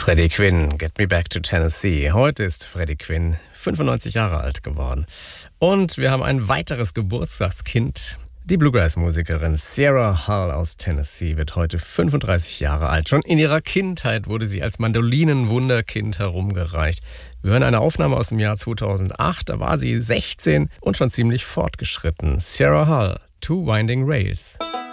Freddie Quinn, Get Me Back to Tennessee. Heute ist Freddie Quinn 95 Jahre alt geworden. Und wir haben ein weiteres Geburtstagskind. Die Bluegrass-Musikerin Sierra Hull aus Tennessee wird heute 35 Jahre alt. Schon in ihrer Kindheit wurde sie als Mandolinen-Wunderkind herumgereicht. Wir hören eine Aufnahme aus dem Jahr 2008. Da war sie 16 und schon ziemlich fortgeschritten. Sierra Hull, Two Winding Rails.